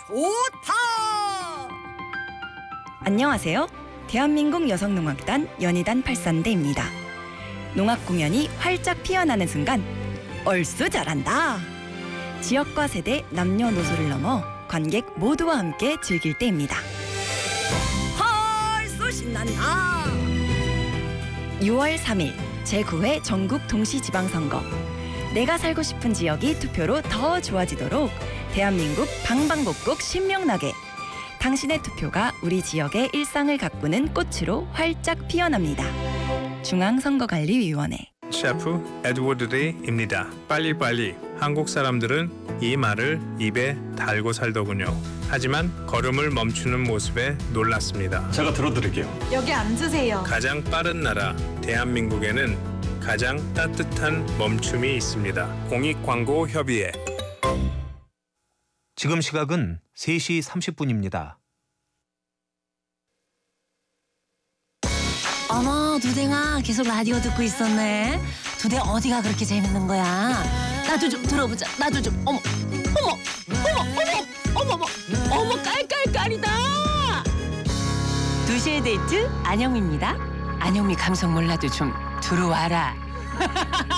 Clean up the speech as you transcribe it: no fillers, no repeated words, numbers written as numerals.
좋다. 안녕하세요. 대한민국 여성농악단 연희단 83대입니다. 농악 공연이 활짝 피어나는 순간 얼쑤 잘한다. 지역과 세대, 남녀노소를 넘어 관객 모두와 함께 즐길 때입니다. 얼쑤 신난다. 6월 3일 제9회 전국 동시지방선거. 내가 살고 싶은 지역이 투표로 더 좋아지도록 대한민국 방방곡곡 신명나게 당신의 투표가 우리 지역의 일상을 가꾸는 꽃으로 활짝 피어납니다. 중앙선거관리위원회. 셰프 에드워드 데이입니다. 빨리빨리. 한국 사람들은 이 말을 입에 달고 살더군요. 하지만 걸음을 멈추는 모습에 놀랐습니다. 제가 들어드릴게요. 여기 앉으세요. 가장 빠른 나라 대한민국에는 가장 따뜻한 멈춤이 있습니다. 공익광고협의회. 지금 시각은 3시 30분입니다. 어머, 두댕아, 계속 라디오 듣고 있었네. 두댕 어디가 그렇게 재밌는 거야? 나도 좀 들어보자. 나도 좀. 어머, 깔깔깔이다. 2시의 데이트 안영미입니다. 안영미 감성 몰라도 좀 들어와라.